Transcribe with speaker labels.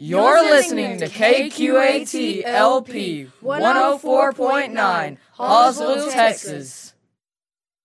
Speaker 1: You're listening to KQAT LP 104.9, Hallsville, Texas.